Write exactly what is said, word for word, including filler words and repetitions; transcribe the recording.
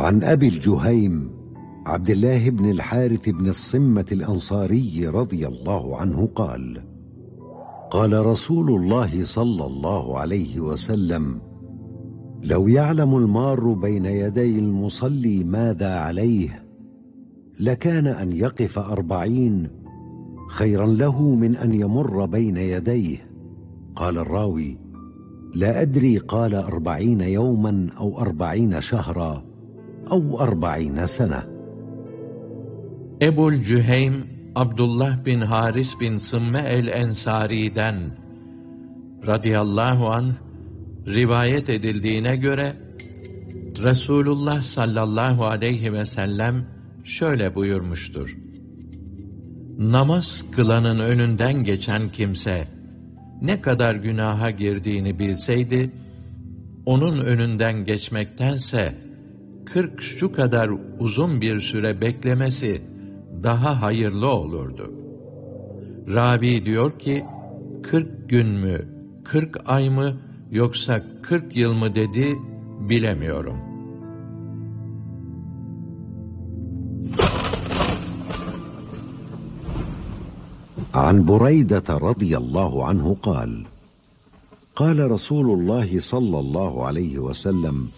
عن أبي الجهيم عبد الله بن الحارث بن الصمة الأنصاري رضي الله عنه قال: قال رسول الله صلى الله عليه وسلم: لو يعلم المار بين يدي المصلي ماذا عليه لكان أن يقف أربعين خيرا له من أن يمر بين يديه. قال الراوي: لا أدري قال أربعين يوما أو أربعين شهرا أو أربعين سنة. Ebul Cüheym Abdullah bin Haris bin Sımme el-Ensari'den radıyallahu anh rivayet edildiğine göre Resulullah sallallahu aleyhi ve sellem şöyle buyurmuştur: namaz kılanın önünden geçen kimse ne kadar günaha girdiğini bilseydi, onun önünden geçmektense kırk şu kadar uzun bir süre beklemesi daha hayırlı olurdu. Ravi diyor ki, kırk gün mü, kırk ay mı, yoksa kırk yıl mı dedi, bilemiyorum. عن بريدة رضي الله عنه قال: قال رسول الله صلى الله عليه وسلم: